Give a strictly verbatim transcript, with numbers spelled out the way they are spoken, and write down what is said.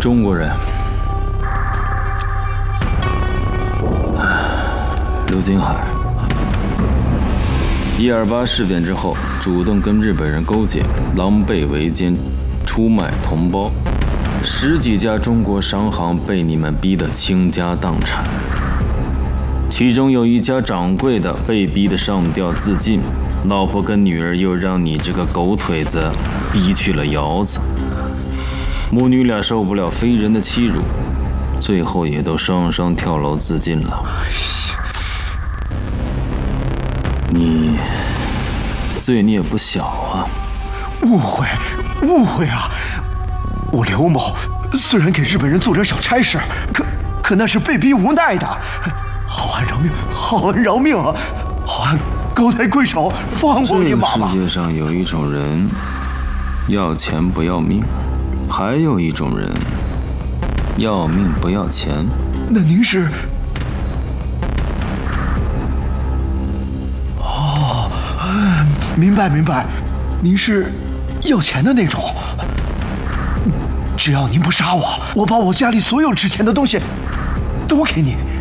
中国人。刘金海，一二八事变之后，主动跟日本人勾结，狼狈为奸，出卖同胞，十几家中国商行被你们逼得倾家荡产，其中有一家掌柜的被逼得上吊自尽，老婆跟女儿又让你这个狗腿子逼去了窑子，母女俩受不了非人的欺辱，最后也都双双跳楼自尽了。你罪孽不小啊！ 误会，误会啊！我刘某虽然给日本人做点小差事，可可那是被逼无奈的。好汉饶命，好汉饶命啊！好汉高抬贵手，放过一马吧。 这个世界上有一种人，要钱不要命，还有一种人，要命不要钱。 那您是？明白明白，您是要钱的那种。只要您不杀我，我把我家里所有值钱的东西都给你。